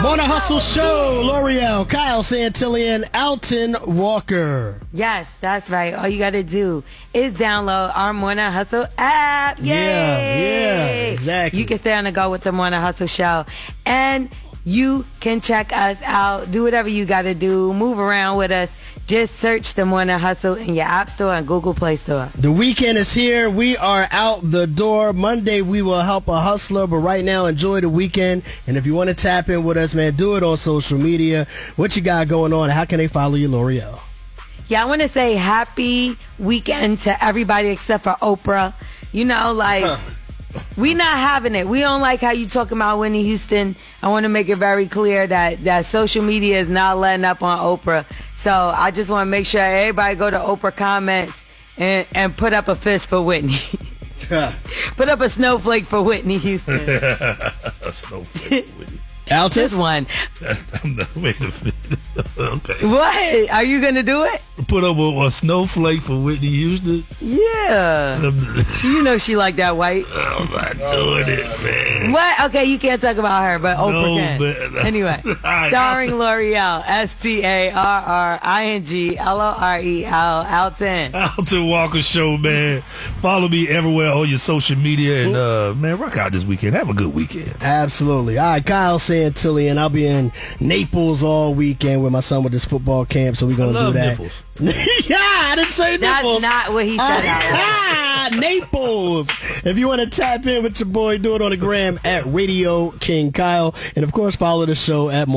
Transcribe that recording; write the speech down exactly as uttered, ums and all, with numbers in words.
Morning Hustle Show, L'Oreal, Kyle Santillan, Alton Walker. Yes, that's right. All you got to do is download our Morning Hustle app. Yay! Yeah, yeah, exactly. You can stay on the go with the Morning Hustle Show. And you can check us out. Do whatever you got to do. Move around with us. Just search the Morning Hustle in your App Store and Google Play Store. The weekend is here. We are out the door. Monday, we will help a hustler. But right now, enjoy the weekend. And if you want to tap in with us, man, do it on social media. What you got going on? How can they follow you, L'Oreal? Yeah, I want to say happy weekend to everybody except for Oprah. You know, like... Huh. We not having it. We don't like how you talking about Whitney Houston. I want to make it very clear that, that social media is not letting up on Oprah. So I just want to make sure everybody go to Oprah comments and, and put up a fist for Whitney. Put up a snowflake for Whitney Houston. A snowflake for Whitney. Alton? Just one. I'm not making a Okay. What? Are you going to do it? Put up a, a snowflake for Whitney Houston? Yeah. You know she like that white. I'm not doing it, man. What? Okay, you can't talk about her, but Oprah no, can. Man. Anyway, right, starring L'Oreal, S T A R R I N G L O R E L, Alton. Alton Walker Show, man. Follow me everywhere on your social media. And, uh, man, rock out this weekend. Have a good weekend. Absolutely. All right, Kyle Santillan. I'll be in Naples all weekend with my son with this football camp, so we're going to do that. Nipples. Yeah, I didn't say Naples. That's not what he said. Ah, Naples. If you want to tap in with your boy, do it on the gram at Radio King Kyle. And, of course, follow the show at